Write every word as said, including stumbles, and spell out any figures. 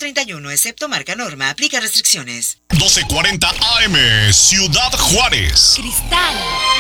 treinta y uno, excepto marca norma. Aplica restricciones. doce cuarenta A M, Ciudad Juárez. Cristal